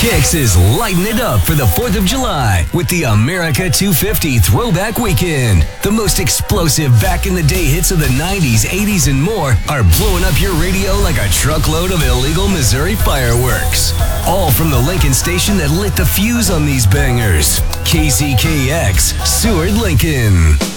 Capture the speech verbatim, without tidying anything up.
Kix is lighting it up for the fourth of July with the America two fifty Throwback Weekend. The most explosive back-in-the-day hits of the nineties, eighties, and more are blowing up your radio like a truckload of illegal Missouri fireworks. All from the Lincoln station that lit the fuse on these bangers. K C K X, Seward, Lincoln.